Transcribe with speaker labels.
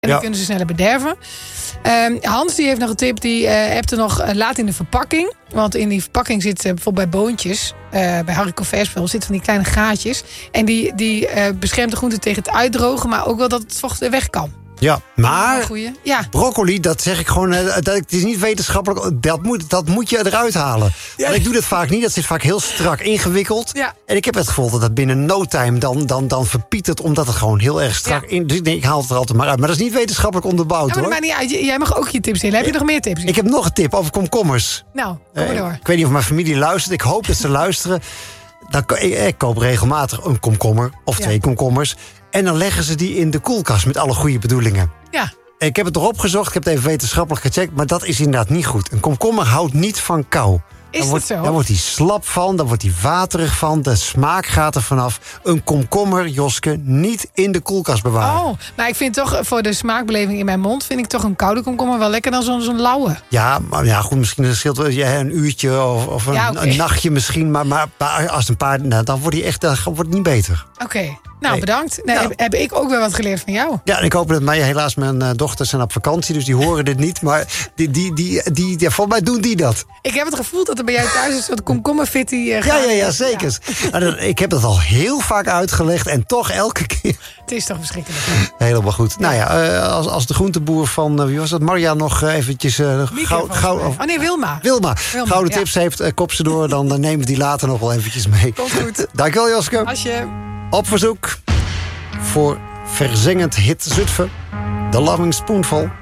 Speaker 1: En dan kunnen ze sneller bederven. Hans die heeft nog een tip. Die hebt er nog laat in de verpakking. Want in die verpakking zit bijvoorbeeld bij boontjes. Bij haricot verspel zitten van die kleine gaatjes. En die beschermt de groente tegen het uitdrogen. Maar ook wel dat het vocht weg kan.
Speaker 2: Ja, maar
Speaker 1: ja.
Speaker 2: Broccoli, dat zeg ik gewoon, het is niet wetenschappelijk, dat moet je eruit halen. Ja. Want ik doe dat vaak niet, dat zit vaak heel strak ingewikkeld. Ja. En ik heb het gevoel dat binnen no time dan verpietert, omdat het gewoon heel erg strak in. Dus ik haal het er altijd maar uit. Maar dat is niet wetenschappelijk onderbouwd, hoor.
Speaker 1: Maar niet uit. Jij mag ook je tips delen. Heb je nog meer tips?
Speaker 2: Ik heb nog een tip over komkommers.
Speaker 1: Nou, kom maar door.
Speaker 2: Ik weet niet of mijn familie luistert, ik hoop dat ze luisteren. Ik koop regelmatig een komkommer of 2 komkommers. En dan leggen ze die in de koelkast met alle goede bedoelingen. Ja. Ik heb het erop gezocht, ik heb het even wetenschappelijk gecheckt, maar dat is inderdaad niet goed. Een komkommer houdt niet van kou.
Speaker 1: Is het zo?
Speaker 2: Daar wordt hij slap van, daar wordt hij waterig van, de smaak gaat er vanaf. Een komkommer, Joske, niet in de koelkast bewaren.
Speaker 1: Oh, maar ik vind toch voor de smaakbeleving in mijn mond, vind ik toch een koude komkommer wel lekker dan zo'n lauwe.
Speaker 2: Ja, maar ja, goed, misschien scheelt een uurtje of een nachtje misschien, maar als een paar, dan wordt hij echt, dan wordt het niet beter.
Speaker 1: Oké. Nou, bedankt. Heb ik ook wel wat geleerd van jou.
Speaker 2: Ja, en ik hoop dat helaas mijn dochters zijn op vakantie, dus die horen dit niet. Maar volgens mij doen die dat.
Speaker 1: Ik heb het gevoel dat er bij jou thuis een soort komkommerfitty gaat.
Speaker 2: Ja, zeker. Ja. Ik heb het al heel vaak uitgelegd en toch elke keer.
Speaker 1: Het is toch verschrikkelijk.
Speaker 2: Helemaal goed. Ja. Nou ja, als de groenteboer van, wie was dat? Marja nog eventjes...
Speaker 1: Wilma.
Speaker 2: Wilma. Gouden tips heeft, kop ze door. Dan nemen we die later nog wel eventjes mee.
Speaker 1: Komt goed.
Speaker 2: Dankjewel, Joske. Op verzoek voor verzengend hit Zutphen, The Loving Spoonful.